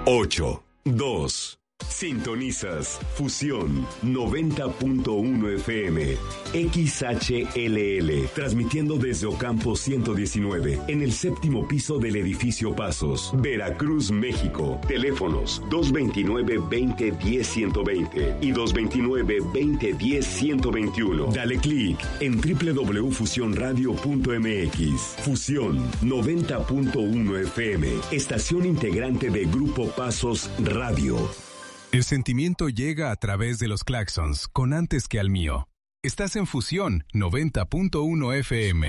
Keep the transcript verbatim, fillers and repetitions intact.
ocho, dos. Sintonizas Fusión noventa punto uno F M, X H L L, transmitiendo desde Ocampo ciento diecinueve, en el séptimo piso del edificio Pasos, Veracruz, México. Teléfonos dos veintinueve, veinte, diez, ciento veinte y dos veintinueve, veinte, diez, ciento veintiuno. Dale clic en doble u doble u doble u punto fusión radio punto m x. Fusión noventa punto uno F M, estación integrante de Grupo Pasos Radio. El sentimiento llega a través de los claxons, con antes que al mío. Estás en Fusión noventa punto uno F M.